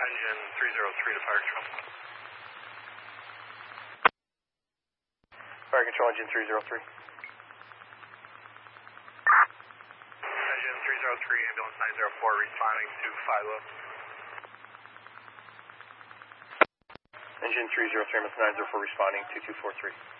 Engine 303 to fire control. Fire control, engine 303. Engine 303, ambulance 904 responding to Philo. Engine 303, ambulance 904 responding to 2243.